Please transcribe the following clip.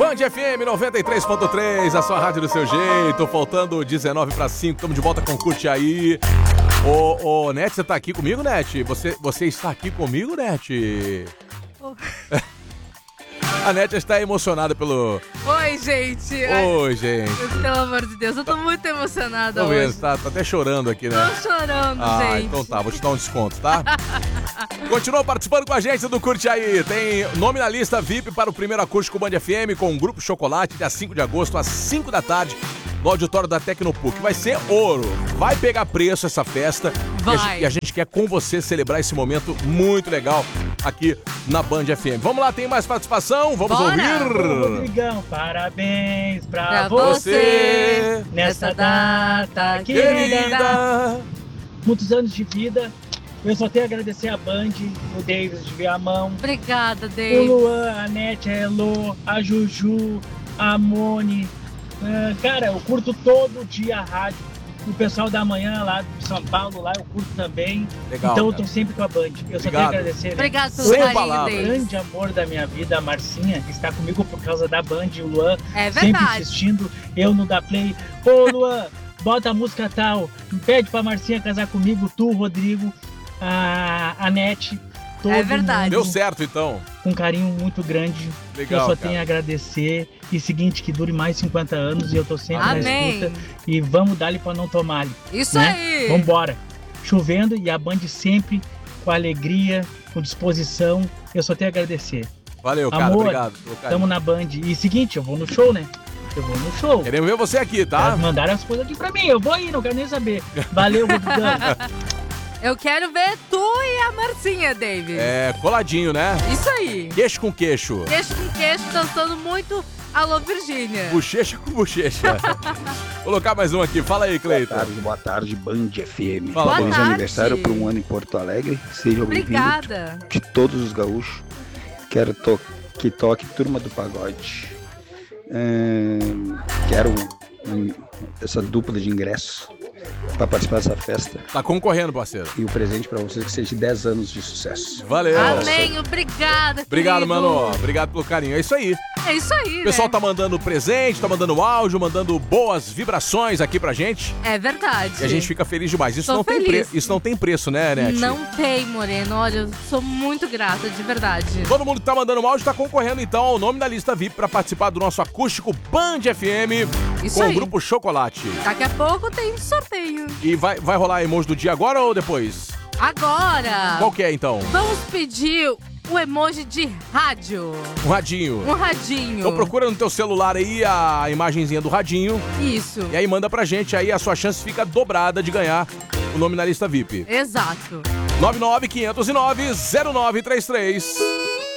Band FM 93.3, a sua rádio do seu jeito. Faltando 19 para 5, estamos de volta com Curte Aí. Ô, Net, você tá aqui comigo, Net? Você está aqui comigo, Net? A Net está emocionada pelo... Oi, gente. Oi, gente. Pelo amor de Deus, eu tô muito emocionada Tô hoje. vendo, tá até chorando aqui, né? Tô chorando, gente. Então tá, vou te dar um desconto, tá? Continua participando com a gente do Curte Aí. Tem nome na lista VIP para o primeiro acústico Band FM com o Grupo Chocolate, dia 5 de agosto, às 5 da tarde, no auditório da Tecnopuc. Vai ser ouro. Vai pegar preço essa festa. Vai. E a gente quer com você celebrar esse momento muito legal aqui na Band FM. Vamos lá, tem mais participação? Vamos Bora. ouvir? Rodrigão, parabéns pra você nessa data querida. Muitos anos de vida. Eu só tenho a agradecer a Band, o Davis de Viamão, Obrigada, o Dave. Luan, a Nete, a Elô, a Juju, a Moni. Cara, eu curto todo dia a rádio. O pessoal da manhã lá de São Paulo, lá eu curto também. Legal, então eu cara. tô sempre com a Band. Eu só tenho a agradecer. Né? Obrigado pelo Sem carinho, palavras. O Dave. grande amor da minha vida, a Marcinha, que está comigo por causa da Band, o Luan, É sempre verdade. insistindo, eu no da Play. Ô Luan, bota a música tal, pede pra Marcinha casar comigo, tu, Rodrigo, a Nete, todo É verdade. mundo Deu certo, então. com um carinho muito grande. Legal, eu só cara. tenho a agradecer. E seguinte, que dure mais 50 anos e eu tô sempre na Amém. escuta. E vamos dar-lhe pra não tomar-lhe. Isso né? aí. Vambora. Chovendo e a Band sempre com alegria, com disposição. Eu só tenho a agradecer. Valeu, cara. Amor, Obrigado pelo carinho. Tamo na Band. E seguinte, eu vou no show, né? Eu vou no show. Queremos ver você aqui, tá? Mandaram as coisas aqui pra mim. Eu vou ir, não quero nem saber. Valeu, Rodrigão. Eu quero ver tu e a Marcinha, Dave. É, coladinho, né? Isso aí. Queixo com queixo. Queixo com queixo, dançando muito Alô, Virgínia. Bochecha com bochecha. Vou colocar mais um aqui. Fala aí, Cleiton. Boa tarde, Band FM. Fala, Feliz tarde. aniversário para um ano em Porto Alegre. Seja bem-vindo Obrigada. de todos os gaúchos. Quero que toque Turma do Pagode. Quero essa dupla de ingressos para participar dessa festa. Tá concorrendo, parceiro. E o presente para vocês que seja de 10 anos de sucesso. Valeu. Amém, obrigada, Obrigado, querido. mano. Obrigado pelo carinho. É isso aí. É isso aí, O pessoal né? tá mandando presente, tá mandando áudio, mandando boas vibrações aqui pra gente. É verdade. E a gente fica feliz demais. Isso Tô não tem feliz. isso não tem preço, né, Net? Não tem, Moreno. Olha, eu sou muito grata, de verdade. Todo mundo que tá mandando áudio tá concorrendo, então, ao nome da lista VIP pra participar do nosso acústico Band FM Isso com aí. o Grupo Chocolate. Daqui a pouco tem sorteio. E vai rolar emoji do dia agora ou depois? Agora, Qual que é, então? vamos pedir o emoji de rádio. Um radinho. Um radinho. Então procura no teu celular aí a imagenzinha do radinho Isso. e aí manda pra gente, aí a sua chance fica dobrada de ganhar o nome na lista VIP. Exato. 99-509-0933.